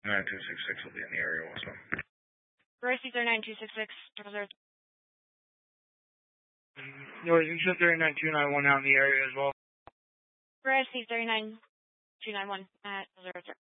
9266 will be in the area also. Royce 39266, 003. Royce 39291 out in the area as well. Royce 39291 at 003.